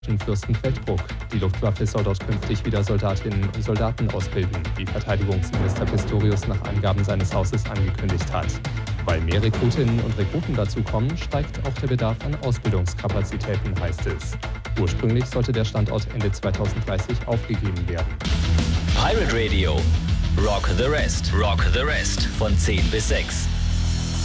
Fürstenfeldbruck. Die Luftwaffe soll dort künftig wieder Soldatinnen und Soldaten ausbilden, wie Verteidigungsminister Pistorius nach Angaben seines Hauses angekündigt hat. Weil mehr Rekrutinnen und Rekruten dazukommen, steigt auch der Bedarf an Ausbildungskapazitäten, heißt es. Ursprünglich sollte der Standort Ende 2030 aufgegeben werden. Pirate Radio. Rock the Rest. Rock the Rest. Von 10 bis 6.